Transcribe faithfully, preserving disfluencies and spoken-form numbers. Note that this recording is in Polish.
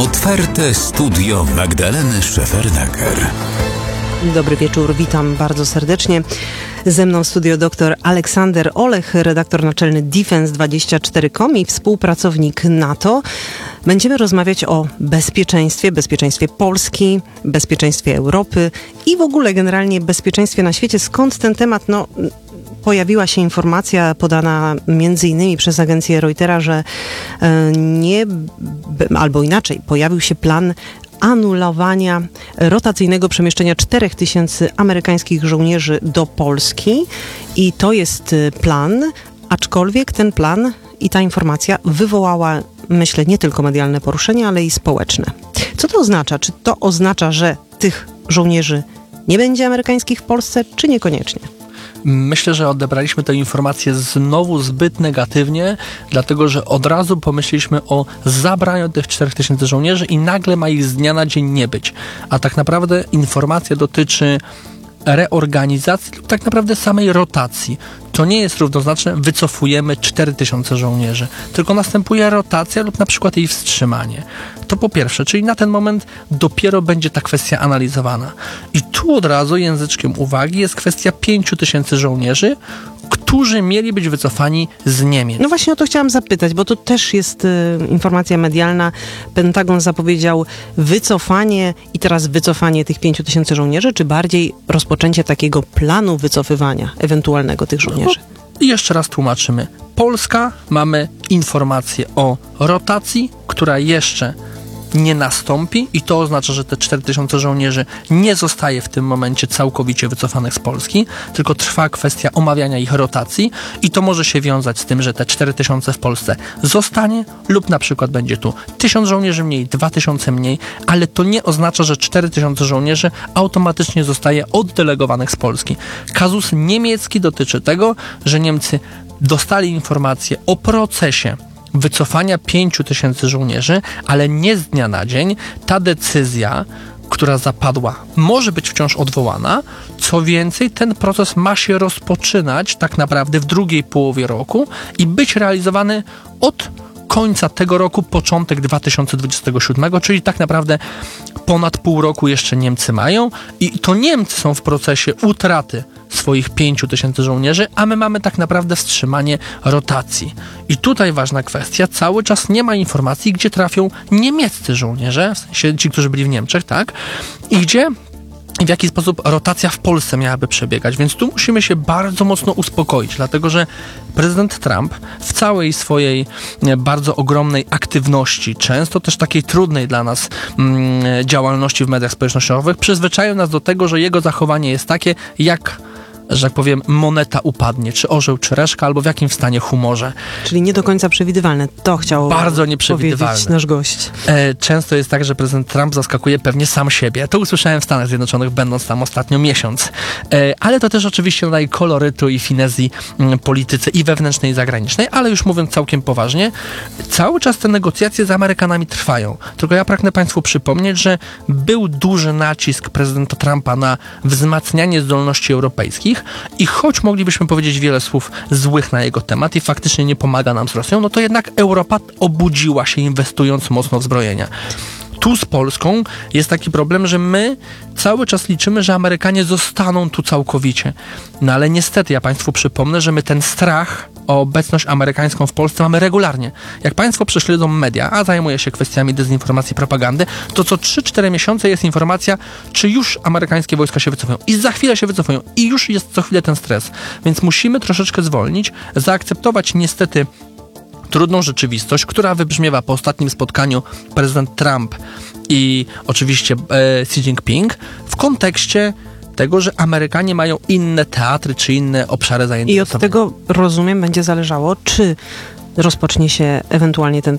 Otwarte studio Magdaleny Szefernaker. Dobry wieczór, witam bardzo serdecznie. Ze mną w studio dr Aleksander Olech, redaktor naczelny Defense dwadzieścia cztery kropka com i współpracownik NATO. Będziemy rozmawiać o bezpieczeństwie, bezpieczeństwie Polski, bezpieczeństwie Europy i w ogóle generalnie bezpieczeństwie na świecie. Skąd ten temat? No, pojawiła się informacja podana między innymi przez agencję Reutera, że nie, albo inaczej, pojawił się plan anulowania rotacyjnego przemieszczenia czterech tysięcy amerykańskich żołnierzy do Polski i to jest plan, aczkolwiek ten plan i ta informacja wywołała, myślę, nie tylko medialne poruszenie, ale i społeczne. Co to oznacza? Czy to oznacza, że tych żołnierzy nie będzie amerykańskich w Polsce, czy niekoniecznie? Myślę, że odebraliśmy tę informację znowu zbyt negatywnie, dlatego że od razu pomyśleliśmy o zabraniu tych czterech tysięcy żołnierzy i nagle ma ich z dnia na dzień nie być. A tak naprawdę informacja dotyczy reorganizacji lub tak naprawdę samej rotacji. To nie jest równoznaczne, wycofujemy cztery tysiące żołnierzy, tylko następuje rotacja lub na przykład jej wstrzymanie. To po pierwsze, czyli na ten moment dopiero będzie ta kwestia analizowana. I tu od razu języczkiem uwagi jest kwestia pięciu tysięcy żołnierzy, którzy mieli być wycofani z Niemiec. No właśnie o to chciałam zapytać, bo to też jest y, informacja medialna. Pentagon zapowiedział wycofanie i teraz wycofanie tych pięciu tysięcy żołnierzy, czy bardziej rozpoczęcie takiego planu wycofywania ewentualnego tych żołnierzy? No, i jeszcze raz tłumaczymy. Polska, mamy informację o rotacji, która jeszcze nie nastąpi i to oznacza, że te cztery tysiące żołnierzy nie zostaje w tym momencie całkowicie wycofanych z Polski, tylko trwa kwestia omawiania ich rotacji i to może się wiązać z tym, że te cztery tysiące w Polsce zostanie lub na przykład będzie tu tysiąc żołnierzy mniej, dwa tysiące mniej, ale to nie oznacza, że cztery tysiące żołnierzy automatycznie zostaje oddelegowanych z Polski. Kazus niemiecki dotyczy tego, że Niemcy dostali informację o procesie wycofania pięciu tysięcy żołnierzy, ale nie z dnia na dzień. Ta decyzja, która zapadła, może być wciąż odwołana. Co więcej, ten proces ma się rozpoczynać tak naprawdę w drugiej połowie roku i być realizowany od końca tego roku, początek dwa tysiące dwudziestego siódmego, czyli tak naprawdę ponad pół roku jeszcze Niemcy mają i to Niemcy są w procesie utraty swoich pięciu tysięcy żołnierzy, a my mamy tak naprawdę wstrzymanie rotacji. I tutaj ważna kwestia, cały czas nie ma informacji, gdzie trafią niemieccy żołnierze, w sensie ci, którzy byli w Niemczech, tak? I gdzie i w jaki sposób rotacja w Polsce miałaby przebiegać. Więc tu musimy się bardzo mocno uspokoić, dlatego że prezydent Trump w całej swojej bardzo ogromnej aktywności, często też takiej trudnej dla nas mm, działalności w mediach społecznościowych, przyzwyczaił nas do tego, że jego zachowanie jest takie, jak że tak powiem, moneta upadnie, czy orzeł, czy reszka, albo w jakim stanie humorze. Czyli nie do końca przewidywalne. To chciał Bardzo nieprzewidywalne. powiedzieć nasz gość. E, często jest tak, że prezydent Trump zaskakuje pewnie sam siebie. To usłyszałem w Stanach Zjednoczonych, będąc tam ostatnio miesiąc. E, ale to też oczywiście nadaje kolorytu i finezji m, polityce i wewnętrznej, i zagranicznej, ale już mówiąc całkiem poważnie, cały czas te negocjacje z Amerykanami trwają. Tylko ja pragnę Państwu przypomnieć, że był duży nacisk prezydenta Trumpa na wzmacnianie zdolności europejskich i choć moglibyśmy powiedzieć wiele słów złych na jego temat i faktycznie nie pomaga nam z Rosją, no to jednak Europa obudziła się, inwestując mocno w zbrojenia. Tu z Polską jest taki problem, że my cały czas liczymy, że Amerykanie zostaną tu całkowicie. No ale niestety, ja Państwu przypomnę, że my ten strach o obecność amerykańską w Polsce mamy regularnie. Jak Państwo prześledzą media, a zajmuje się kwestiami dezinformacji i propagandy, to co trzy cztery miesiące jest informacja, czy już amerykańskie wojska się wycofują. I za chwilę się wycofują. I już jest co chwilę ten stres. Więc musimy troszeczkę zwolnić, zaakceptować niestety trudną rzeczywistość, która wybrzmiewa po ostatnim spotkaniu prezydent Trump i oczywiście e, Xi Jinping w kontekście tego, że Amerykanie mają inne teatry czy inne obszary zainteresowania. I od tego, rozumiem, będzie zależało, czy rozpocznie się ewentualnie ten